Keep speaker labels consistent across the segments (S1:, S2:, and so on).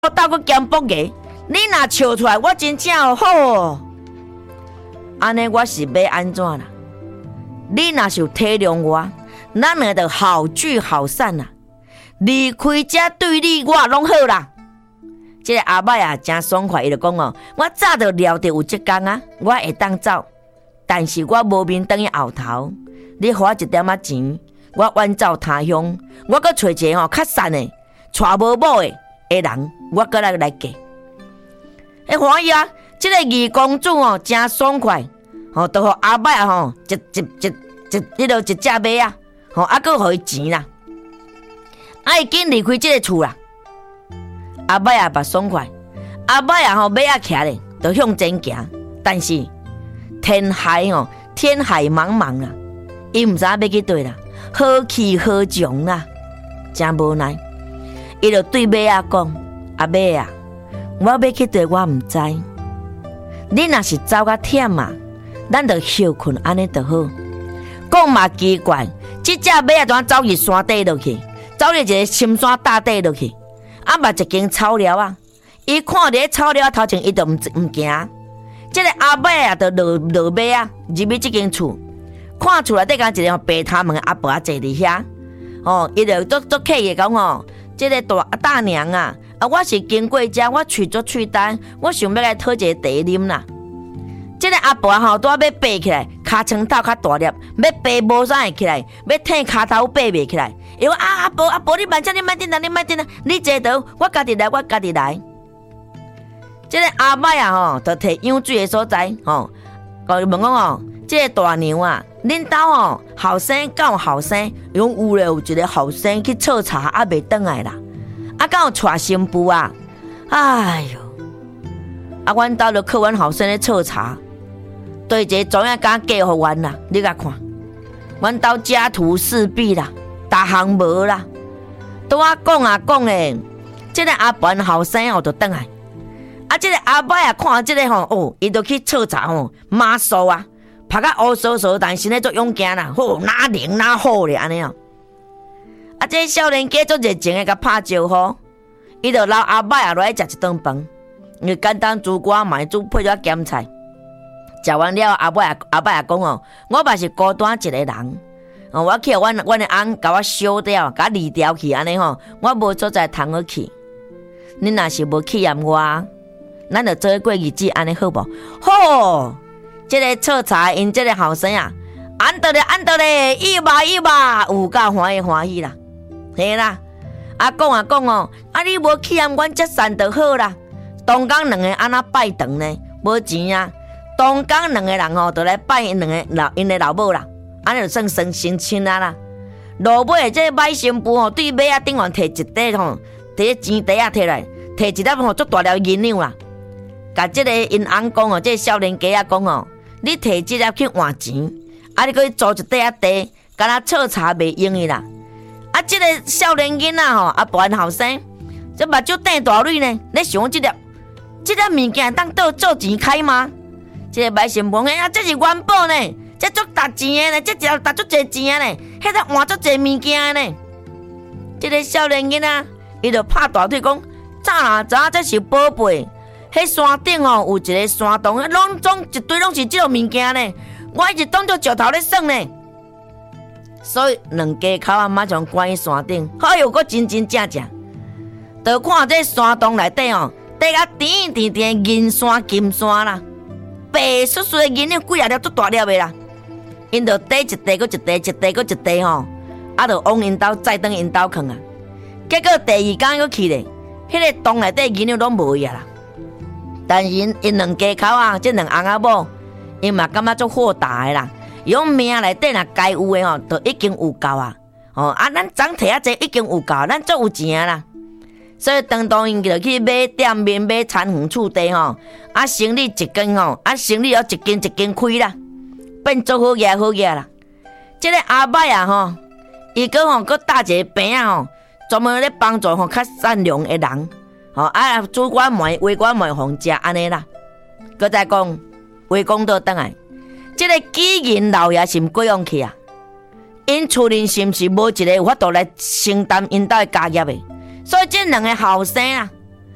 S1: 斗个咸卜鸡，你若笑出来，我真正好哦。安尼我是要安怎啦？你若是有体谅我，咱两个就好聚好散啦。离开这对你我拢好啦。这个阿伯啊，真爽快，伊就讲哦，我早就料到有这天啊，我会当走，但是我无面等于后头，你给我一点仔钱，我远走他乡，我搁找一个较善的、娶无某的人，我搁来嫁。欢喜啊！这个二公主哦，真爽快，都互阿伯啊一只马啊，搁互伊钱啦，伊紧离开这个厝啦。阿伯也捌爽快，阿伯马啊骑咧，就向前行。但是天海茫茫啦，伊毋知要去对啦，何去何从啦，真无奈。伊就对马啊讲：阿马啊，我要去对，我毋知。你若是走较忝啊，咱就休困安尼就好。讲嘛奇怪，这只马啊怎走入山底落去，走入一个深山大地落去。捌一间草寮啊，伊看到草寮头前，伊就唔行。这个阿伯啊，就落马啊，入去这间厝，看厝内底敢一个白头毛阿婆坐伫遐，伊就做客气讲这个大娘啊，我是经过这，我喙喙干，我想要来讨一个茶啉啦。这个阿婆拄要爬起来，骹床头较大粒，要爬无啥会起来，要挺骹头爬袂起来。伊讲阿婆，你慢点，你慢点，你坐倒，我家己来。这个阿伯啊，就摕养水的所在，问讲这个大娘啊，恁兜后生敢有后生？有咧，有一个后生去炒茶，未转来啦。敢有娶新妇啊？哎哟，阮兜就靠阮后生咧炒茶，对一个专业敢嫁互阮啦。你甲看，阮兜家徒四壁啦。逐项无啦，拄我讲咧，这个阿婆后生就转来，这个阿伯啊看这个伊就去炒茶马术啊，拍甲乌索索，但是咧做勇敢啦，哪灵哪好咧安尼这个少年家做热情的甲拍招呼，伊就留阿伯啊落来食一顿饭，因为简单煮瓜嘛煮配咗咸菜，食完了阿伯也讲我嘛是孤单一个人。我去阮的翁甲我烧掉，甲我离掉去安尼我无所在通好去。你若是无去验我，咱就做过日子安尼好无？好，这个炒茶因这个后生啊，按倒咧，意吧，有够欢喜啦，嘿啦。讲你无去验阮这散就好啦。当讲两个安那拜堂呢，无钱啊。当讲两个人就来拜因的老母啦。安尼就算成亲啊啦！落尾这买新妇对马啊顶完摕一袋摕钱袋啊摕来，摕一粒足大条银两啦。甲这个因翁讲这个少年家讲你摕这粒去换钱，你可以租一袋茶，敢若炒茶袂用的啦。这个少年囡仔阿婆后生，这目睭瞪大蕊呢，咧想这粒物件当做钱开吗？这个买新妇这是元宝呢。这足值钱的呢，这值足侪钱的呢，迄个换足侪物件的呢。这个少年囡仔，伊就拍大腿讲：早啦，知影这是宝贝。迄山顶有一个山洞，拢一堆拢是这种物件呢。我一直当作石头咧耍呢。所以两家口啊，马上关去山顶。哎呦，佫真正，就看这山洞内底底啊甜银山金山啦，白雪雪的银两几啊粒足大粒的啦。因就缀一袋，搁一袋，一袋搁一袋就往因兜再转因兜囥啊。结果第二天又去咧，迄个洞内底银两拢无呀啦。但是因两家口啊，这两翁仔某，因嘛感觉足豁达的啦。伊讲命内底若该有的就已经有够啊。咱总摕济已经有够，咱足有钱啦。所以当因就去买店面、买田园厝地生意一间生意要一间开啦。变做好嘢啦！这个阿伯啊伊搁搭一个病啊专门咧帮助较善良的人煮我糜煨我糜互食安尼啦。搁再讲话讲倒转来，这个几人老爷是毋过用去啊？因厝人是毋是无一个有法度来承担因兜的家业的？所以这两个后生啊，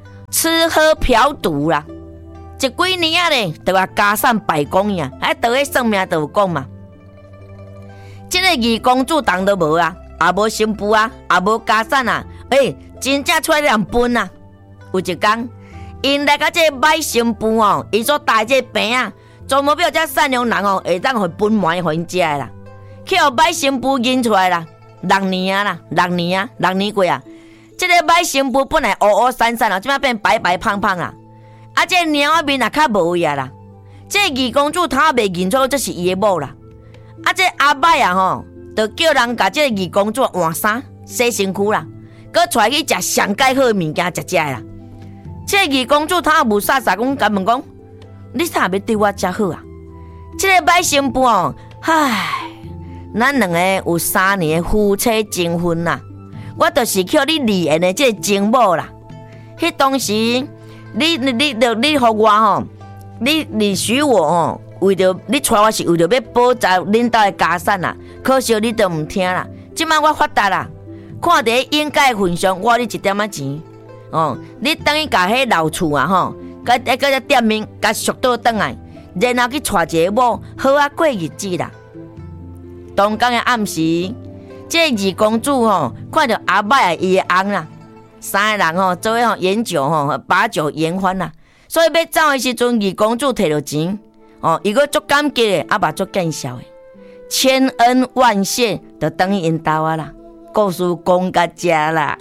S1: 吃喝嫖赌啦，一几年啊咧，就话家产败光呀，倒去算命就有讲嘛。这个二公主当都无啊，也无新妇啊，也无家产啊，真正出来两分啊。有一天，因来到这个买新妇哦，伊所带这个病啊，做目标这善良人哦，会当互分糜互因食的啦。去互买新妇认出来啦，6年啊啦，6年过啊。这个买新妇本来乌乌散散啊，即摆变白白胖胖啊。啊，这个猫仔面也较无呀啦。这二公主她未认出这是伊的某啦。啊，这阿伯啊吼，就叫人甲这个二公主换衫、洗身躯啦，佮带去食上介好的物件食啦。这个二公主她也无傻傻讲，甲问讲，你啥要对我遮好啊？这个买新妇哦，唉，咱两个有3年的夫妻情分啦。我就是叫你离缘的这个情某啦。迄当时，你互我吼，你许我吼，为着你带我是为着要保全恁兜的家产啦。可惜你都毋听啦。即摆我发达啦，看伫应该的份上，我你一点仔钱。你等于甲迄老厝啊吼，甲只店面甲赎倒转来，然后去带一个某，好啊过日子啦。当天的暗时。这二公主吼，看到阿伯伊的翁啦，3个人吼做伙饮酒吼，把酒言欢啦。所以要走的时阵，二公主摕到钱，伊个足感激的，阿爸足见笑的，千恩万谢，就等于因兜啊啦。故事讲到这啦。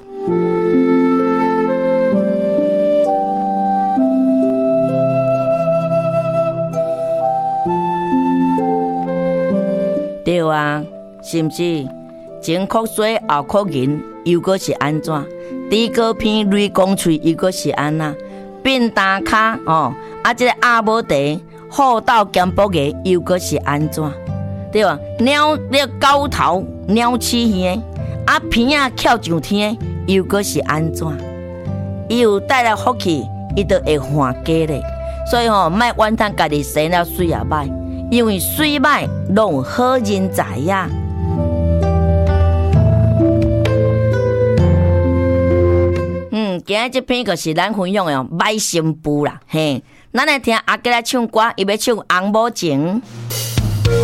S1: 对啊，是毋是？前哭水后哭银，又搁是安怎？猪膏片雷公喙，又搁是安那？便当卡这个阿母茶，虎斗咸卜鸡，又搁是安怎？对吧？鸟那狗头鸟翅耳，鼻啊翘上天，又搁是安怎？伊有带来福气，伊就会还家咧。所以莫怨叹家己生了水也歹，因为水歹拢有好人在呀。今日这篇就是咱分享的买新妇啦，嘿，咱来听阿吉来唱歌，伊要唱《红某情》。